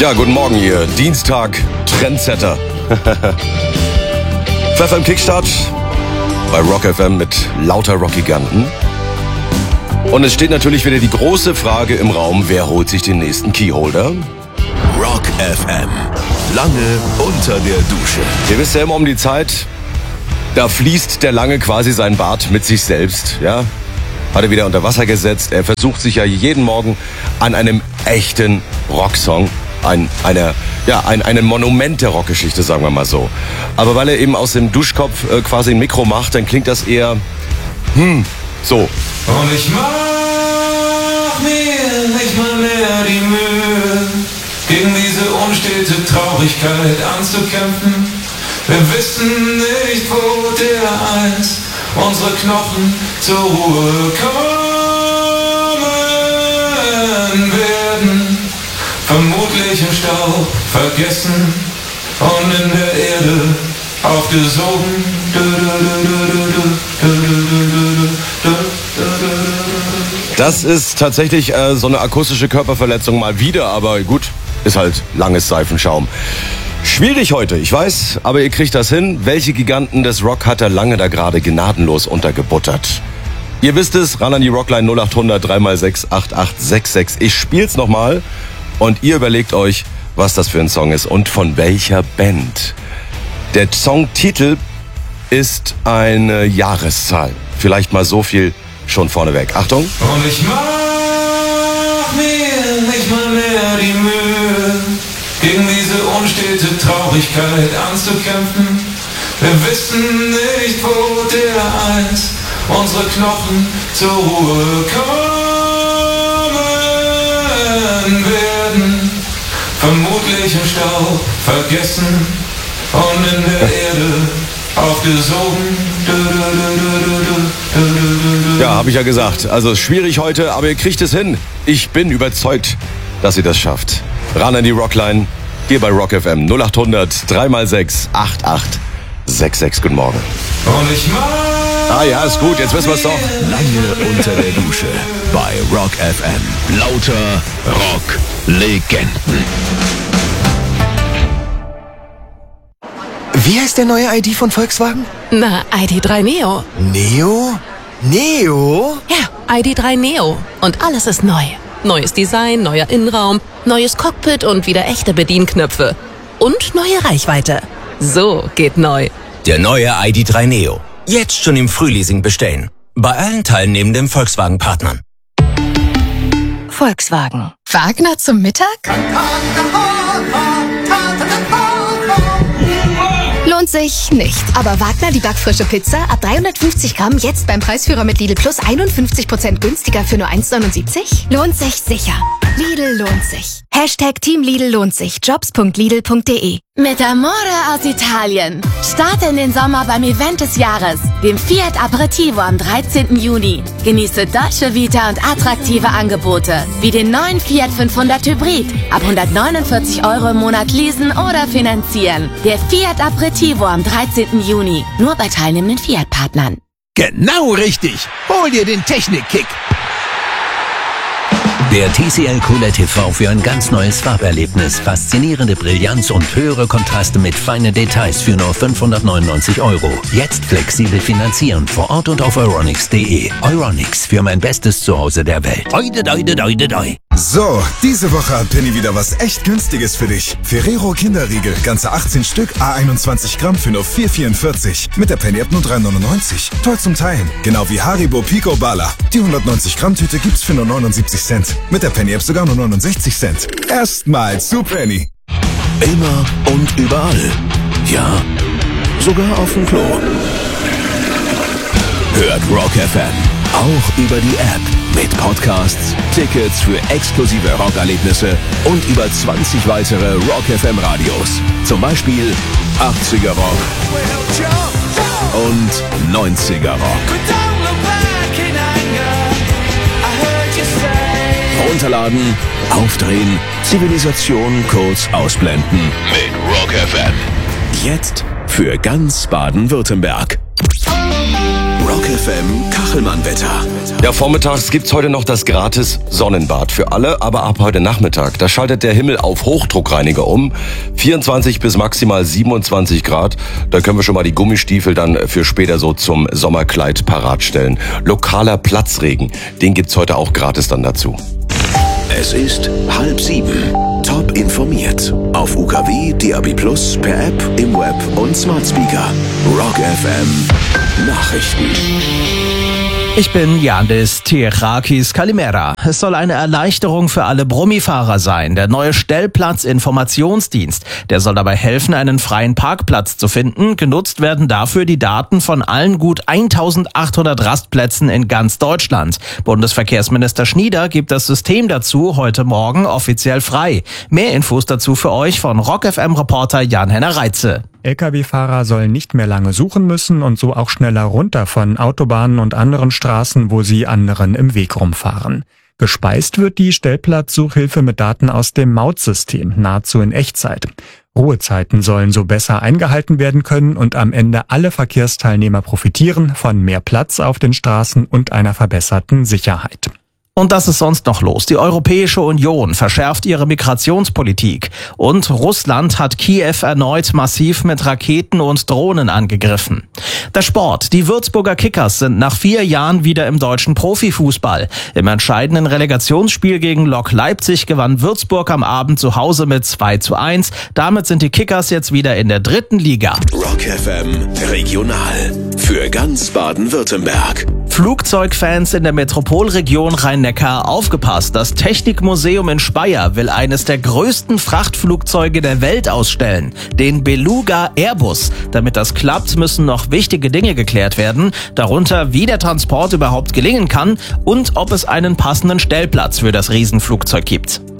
Ja, guten Morgen hier. Dienstag, Trendsetter. Pfeffer im Kickstart bei Rock FM mit lauter Rockgiganten. Und es steht natürlich wieder die große Frage im Raum, wer holt sich den nächsten Keyholder? Rock FM. Lange unter der Dusche. Ihr wisst ja immer um die Zeit, da fließt der Lange quasi sein Bart mit sich selbst, ja? Hat er wieder unter Wasser gesetzt. Er versucht sich ja jeden Morgen an einem echten Rocksong, ein Monument der Rockgeschichte, sagen wir mal so. Aber weil er eben aus dem Duschkopf quasi ein Mikro macht, dann klingt das eher, so. Und ich mach mir nicht mal mehr die Mühe, gegen diese unstete Traurigkeit anzukämpfen. Wir wissen nicht, wo dereinst unsere Knochen zur Ruhe kommen werden. Vermutlich im Staub vergessen und in der Erde aufgesogen. Das ist tatsächlich so eine akustische Körperverletzung mal wieder, aber gut, ist halt langes Seifenschaum. Schwierig heute, ich weiß, aber ihr kriegt das hin. Welche Giganten des Rock hat der Lange da gerade gnadenlos untergebuttert? Ihr wisst es, ran an die Rockline 0800 3x6 8866. Ich spiel's nochmal und ihr überlegt euch, was das für ein Song ist und von welcher Band. Der Songtitel ist eine Jahreszahl. Vielleicht mal so viel schon vorneweg. Achtung. Und ich mach mir nicht mal mehr die Mühe, gegen diese unstete Traurigkeit anzukämpfen. Wir wissen nicht, wo dereinst unsere Knochen zur Ruhe kommen werden. Vermutlich im Staub vergessen und in der Erde aufgesogen. Ja, habe ich ja gesagt. Also schwierig heute, aber ihr kriegt es hin. Ich bin überzeugt, dass ihr das schafft. Ran an die Rockline, hier bei Rock FM 0800 3x6 8866. Guten Morgen. Und ich mach ja, ist gut, jetzt wissen wir es doch. Lange unter der Dusche bei Rock FM. Lauter Rock-Legenden. Wie heißt der neue ID von Volkswagen? Na, ID.3 Neo. Neo? Neo? Ja, ID.3 Neo. Und alles ist neu. Neues Design, neuer Innenraum, neues Cockpit und wieder echte Bedienknöpfe. Und neue Reichweite. So geht neu. Der neue ID.3 Neo. Jetzt schon im Frühleasing bestellen. Bei allen teilnehmenden Volkswagen-Partnern. Volkswagen. Wagner zum Mittag? Lohnt sich nicht. Aber Wagner, die backfrische Pizza, ab 350 Gramm, jetzt beim Preisführer mit Lidl Plus 51% günstiger für nur 1,79? Lohnt sich sicher. Lidl lohnt sich. Hashtag Team Lidl lohnt sich. Jobs.lidl.de. Mit Amore aus Italien. Starte in den Sommer beim Event des Jahres, dem Fiat Aperitivo am 13. Juni. Genieße Dolce Vita und attraktive Angebote, wie den neuen Fiat 500 Hybrid. Ab 149 € im Monat leasen oder finanzieren. Der Fiat Aperitivo am 13. Juni. Nur bei teilnehmenden Fiat-Partnern. Genau richtig. Hol dir den Technik-Kick. Der TCL QLED TV für ein ganz neues Farberlebnis, faszinierende Brillanz und höhere Kontraste mit feinen Details für nur 599 €. Jetzt flexibel finanzieren, vor Ort und auf euronics.de. Euronics, für mein bestes Zuhause der Welt. Oide, doide, doide, doi. So, diese Woche hat Penny wieder was echt Günstiges für dich. Ferrero Kinderriegel, ganze 18 Stück, A21 Gramm für nur 4,44. Mit der Penny App nur 3,99. Toll zum Teilen. Genau wie Haribo Pico Bala. Die 190 Gramm Tüte gibt's für nur 79 Cent. Mit der Penny App sogar nur 69 Cent. Erstmal zu Penny. Immer und überall. Ja, sogar auf dem Klo. Hört Rock FM auch über die App mit Podcasts, Tickets für exklusive Rockerlebnisse und über 20 weitere Rock FM Radios. Zum Beispiel 80er Rock und 90er Rock. Runterladen, aufdrehen, Zivilisation kurz ausblenden mit Rock FM. Jetzt für ganz Baden-Württemberg. Rock FM Kachelmann-Wetter. Ja, vormittags gibt's heute noch das gratis Sonnenbad für alle, aber ab heute Nachmittag, da schaltet der Himmel auf Hochdruckreiniger um. 24 bis maximal 27 Grad. Da können wir schon mal die Gummistiefel dann für später so zum Sommerkleid parat stellen. Lokaler Platzregen, den gibt's heute auch gratis dann dazu. Es ist 6:30. Top informiert. Auf UKW, DAB+, per App, im Web und Smart Speaker. Rock FM Nachrichten. Ich bin Yandis Tirakis Kalimera. Es soll eine Erleichterung für alle Brummifahrer sein. Der neue Stellplatzinformationsdienst. Der soll dabei helfen, einen freien Parkplatz zu finden. Genutzt werden dafür die Daten von allen gut 1800 Rastplätzen in ganz Deutschland. Bundesverkehrsminister Schnieder gibt das System dazu heute Morgen offiziell frei. Mehr Infos dazu für euch von Rock FM-Reporter Jan-Henner Reitze. Lkw-Fahrer sollen nicht mehr lange suchen müssen und so auch schneller runter von Autobahnen und anderen Straßen, wo sie anderen im Weg rumfahren. Gespeist wird die Stellplatzsuchhilfe mit Daten aus dem Mautsystem, nahezu in Echtzeit. Ruhezeiten sollen so besser eingehalten werden können und am Ende alle Verkehrsteilnehmer profitieren von mehr Platz auf den Straßen und einer verbesserten Sicherheit. Und das ist sonst noch los. Die Europäische Union verschärft ihre Migrationspolitik. Und Russland hat Kiew erneut massiv mit Raketen und Drohnen angegriffen. Der Sport. Die Würzburger Kickers sind nach 4 Jahren wieder im deutschen Profifußball. Im entscheidenden Relegationsspiel gegen Lok Leipzig gewann Würzburg am Abend zu Hause mit 2:1. Damit sind die Kickers jetzt wieder in der 3. Liga. Rock FM Regional. Für ganz Baden-Württemberg. Flugzeugfans in der Metropolregion Rhein-Neckar, aufgepasst. Das Technikmuseum in Speyer will eines der größten Frachtflugzeuge der Welt ausstellen, den Beluga Airbus. Damit das klappt, müssen noch wichtige Dinge geklärt werden, darunter wie der Transport überhaupt gelingen kann und ob es einen passenden Stellplatz für das Riesenflugzeug gibt.